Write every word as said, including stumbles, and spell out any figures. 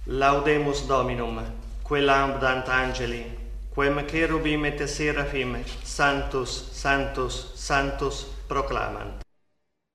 Laudemus Dominum, que lambdant angeli, quem cherubim et seraphim, Sanctus, Sanctus, Sanctus proclamant.